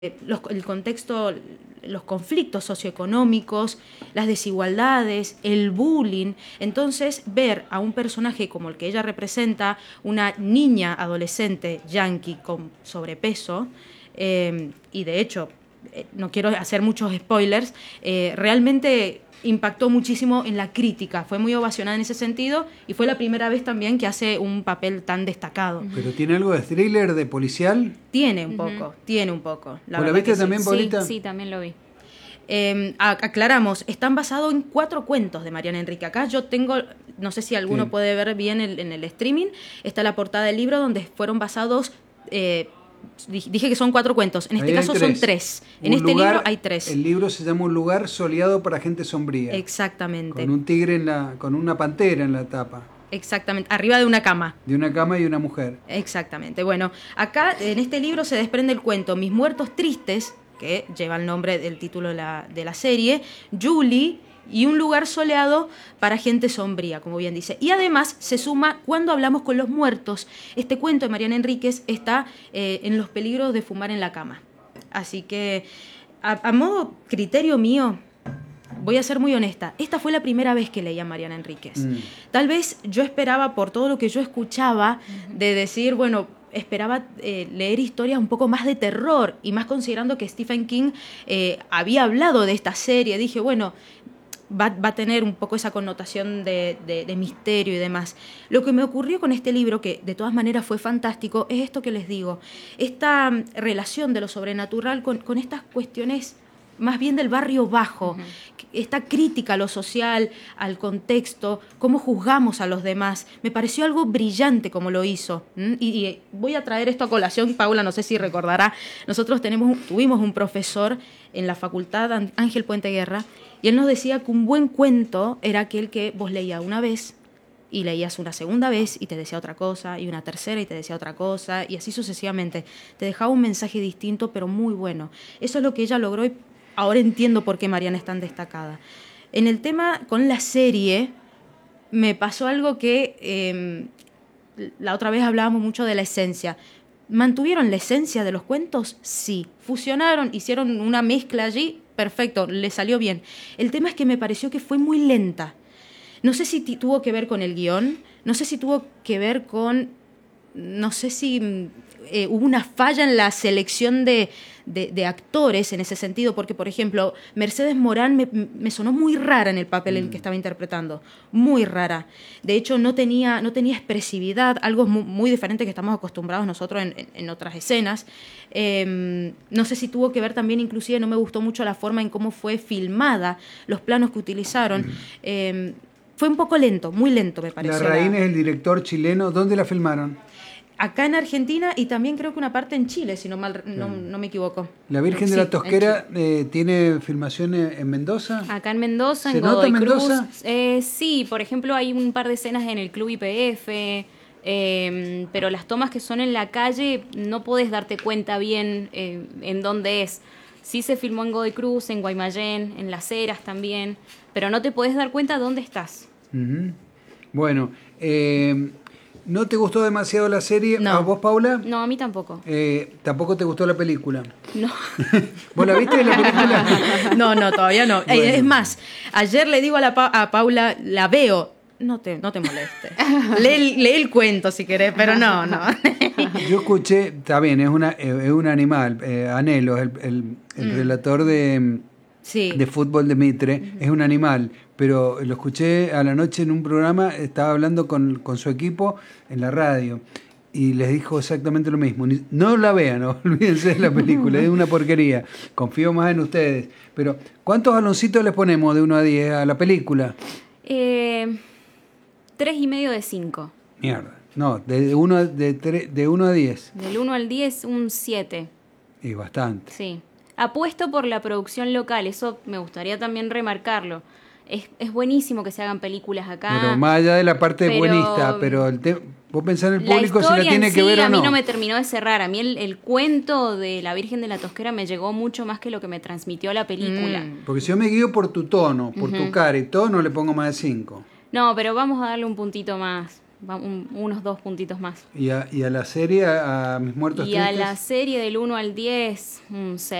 el contexto, los conflictos socioeconómicos, las desigualdades, el bullying. Entonces, ver a un personaje como el que ella representa, una niña adolescente yanqui con sobrepeso, y de hecho, no quiero hacer muchos spoilers, realmente impactó muchísimo en la crítica, fue muy ovacionada en ese sentido y fue la primera vez también que hace un papel tan destacado. ¿Pero tiene algo de thriller, de policial? Tiene un poco, tiene un poco. ¿Lo viste también, Paulita? Sí, también lo vi. Aclaramos, están basados en 4 cuentos de Mariana Enríquez. Acá yo tengo, no sé si alguno puede ver bien en el streaming, está la portada del libro donde fueron basados... dije que son 4 cuentos, en este caso son 3. En este libro hay 3. El libro se llama Un lugar soleado para gente sombría. Exactamente. Con un tigre con una pantera en la tapa. Exactamente, arriba de una cama. De una cama y una mujer. Exactamente. Bueno, acá en este libro se desprende el cuento Mis muertos tristes, que lleva el nombre del título de la serie, Julie y Un lugar soleado para gente sombría, como bien dice. Y además se suma Cuando hablamos con los muertos. Este cuento de Mariana Enríquez está en los peligros de fumar en la cama. Así que, a modo criterio mío, voy a ser muy honesta, esta fue la primera vez que leía a Mariana Enríquez. Tal vez yo esperaba, por todo lo que yo escuchaba, de decir, bueno, esperaba leer historias un poco más de terror, y más considerando que Stephen King había hablado de esta serie, dije, bueno, va a tener un poco esa connotación de misterio y demás. Lo que me ocurrió con este libro, que de todas maneras fue fantástico, es esto que les digo, esta relación de lo sobrenatural con estas cuestiones más bien del barrio bajo, esta crítica a lo social, al contexto, cómo juzgamos a los demás. Me pareció algo brillante como lo hizo. Y voy a traer esto a colación, Paula, no sé si recordará, nosotros tuvimos un profesor en la facultad, Ángel Puente Guerra, y él nos decía que un buen cuento era aquel que vos leías una vez, y leías una segunda vez y te decía otra cosa, y una tercera y te decía otra cosa, y así sucesivamente. Te dejaba un mensaje distinto, pero muy bueno. Eso es lo que ella logró, y ahora entiendo por qué Mariana es tan destacada. En el tema con la serie, me pasó algo que la otra vez hablábamos mucho de la esencia. ¿Mantuvieron la esencia de los cuentos? Sí. ¿Fusionaron? ¿Hicieron una mezcla allí? Perfecto, le salió bien. El tema es que me pareció que fue muy lenta. No sé si tuvo que ver con el guión, no sé si tuvo que ver con... No sé si hubo una falla en la selección de actores en ese sentido, porque, por ejemplo, Mercedes Morán me sonó muy rara en el papel en el que estaba interpretando, muy rara. De hecho, no tenía expresividad, algo muy diferente que estamos acostumbrados nosotros en otras escenas. No sé si tuvo que ver también, inclusive no me gustó mucho la forma en cómo fue filmada, los planos que utilizaron. Fue un poco lento, muy lento me pareció. Larraín es el director chileno. ¿Dónde la filmaron? Acá en Argentina y también creo que una parte en Chile, si no me equivoco. ¿La Virgen de la Tosquera tiene filmaciones en Mendoza? Acá en Mendoza, en Godoy Cruz. Mendoza? Sí, por ejemplo, hay un par de escenas en el Club YPF, pero las tomas que son en la calle no podés darte cuenta bien en dónde es. Sí se filmó en Godoy Cruz, en Guaymallén, en Las Heras también, pero no te podés dar cuenta dónde estás. Bueno, ¿no te gustó demasiado la serie? No. ¿A vos, Paula? No, a mí tampoco. ¿Tampoco te gustó la película? No. ¿Vos la viste la película? No, todavía no. Bueno. Es más, ayer le digo a Paula, la veo, no te molestes. Lee el cuento si querés, pero no. Yo escuché, está bien, es un animal, Anhelo, el relator de fútbol de Mitre, es un animal, pero lo escuché a la noche en un programa, estaba hablando con su equipo en la radio y les dijo exactamente lo mismo. No la vean, no, olvídense de la película, es una porquería, confío más en ustedes. Pero, ¿cuántos baloncitos les ponemos de 1 a 10 a la película? 3,5 de 5. Mierda, no, de 1 a 10. Del 1 al 10, un 7. Y bastante. Sí. Apuesto por la producción local, eso me gustaría también remarcarlo. Es buenísimo que se hagan películas acá. Pero más allá de la parte buenista, pero vos pensás en el público si la tiene que ver o no. A mí no me terminó de cerrar. A mí el cuento de la Virgen de la Tosquera me llegó mucho más que lo que me transmitió la película. Porque si yo me guío por tu tono, por tu cara y todo, no le pongo más de 5. No, pero vamos a darle un puntito más. unos 2 puntitos más. ¿Y a la serie, a Mis Muertos Y Tristes? a la serie del 1 al 10, un 6.